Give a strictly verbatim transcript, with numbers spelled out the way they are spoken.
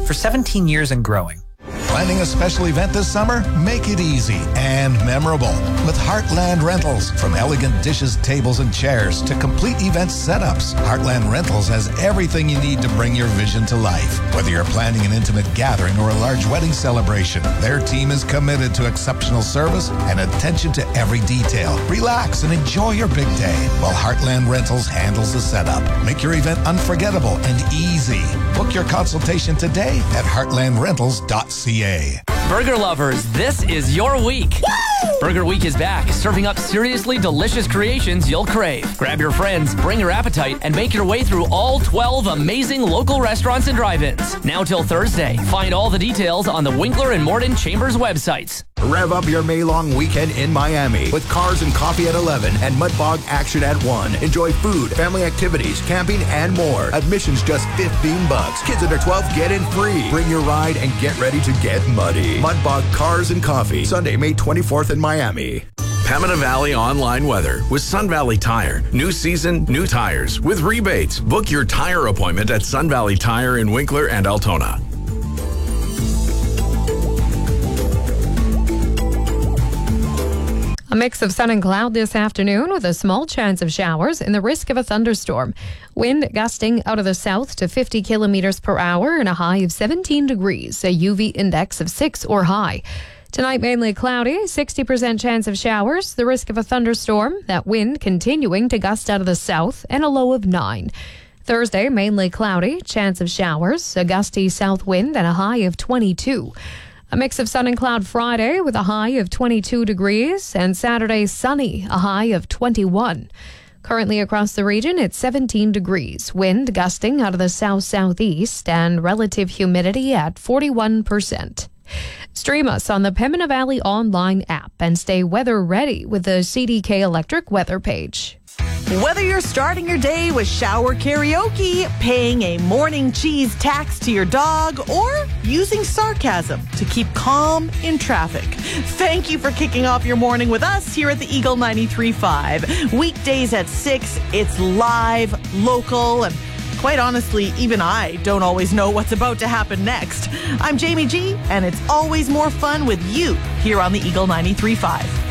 for seventeen years and growing. Planning a special event this summer? Make it easy and memorable with Heartland Rentals. From elegant dishes, tables, and chairs to complete event setups, Heartland Rentals has everything you need to bring your vision to life. Whether you're planning an intimate gathering or a large wedding celebration, their team is committed to exceptional service and attention to every detail. Relax and enjoy your big day while Heartland Rentals handles the setup. Make your event unforgettable and easy. Book your consultation today at heartland rentals dot c a. Burger lovers, this is your week. Woo! Burger Week is back, serving up seriously delicious creations you'll crave. Grab your friends, bring your appetite, and make your way through all twelve amazing local restaurants and drive-ins. Now till Thursday. Find all the details on the Winkler and Morden Chambers websites. Rev up your May-long weekend in Miami with Cars and Coffee at eleven and Mudbog Action at one. Enjoy food, family activities, camping, and more. Admission's just fifteen bucks. Kids under twelve get in free. Bring your ride and get ready to get muddy. Mudbog Cars and Coffee, Sunday, May twenty-fourth in Miami. Pembina Valley online weather with Sun Valley Tire. New season, new tires with rebates. Book your tire appointment at Sun Valley Tire in Winkler and Altona. A mix of sun and cloud this afternoon with a small chance of showers and the risk of a thunderstorm. Wind gusting out of the south to fifty kilometers per hour and a high of seventeen degrees, a U V index of six or high. Tonight mainly cloudy, sixty percent chance of showers, the risk of a thunderstorm, that wind continuing to gust out of the south and a low of nine. Thursday mainly cloudy, chance of showers, a gusty south wind and a high of twenty-two. A mix of sun and cloud Friday with a high of twenty-two degrees, and Saturday sunny, a high of twenty-one. Currently across the region, it's seventeen degrees, wind gusting out of the south-southeast, and relative humidity at forty-one percent. Stream us on the Pembina Valley online app and stay weather ready with the C D K Electric weather page. Whether you're starting your day with shower karaoke, paying a morning cheese tax to your dog, or using sarcasm to keep calm in traffic, thank you for kicking off your morning with us here at the Eagle ninety-three point five. Weekdays at six, it's live, local, and quite honestly, even I don't always know what's about to happen next. I'm Jamie G, and it's always more fun with you here on the Eagle ninety-three point five.